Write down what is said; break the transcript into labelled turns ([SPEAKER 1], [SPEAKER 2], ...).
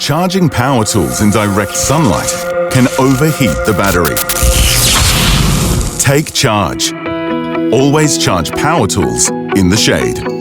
[SPEAKER 1] Charging power tools in direct sunlight can overheat the battery. Take charge. Always charge power tools in the shade.